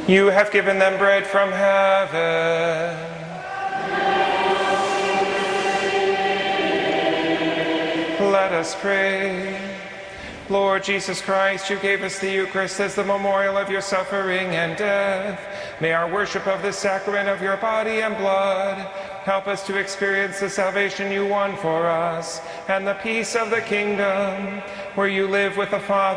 You have given them bread from heaven. Let us pray. Lord Jesus Christ, you gave us the Eucharist as the memorial of your suffering and death. May our worship of this sacrament of your body and blood help us to experience the salvation you won for us and the peace of the kingdom, where you live with the Father